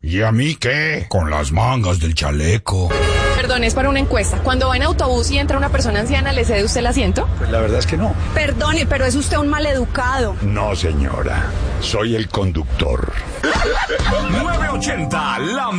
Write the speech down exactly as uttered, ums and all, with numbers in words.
¿Y a mí qué? Con las mangas del chaleco. Perdón, es para una encuesta. Cuando va en autobús y entra una persona anciana, ¿le cede usted el asiento? Pues la verdad es que no. Perdone, pero es usted un maleducado. No, señora. Soy el conductor. nueve ochenta, la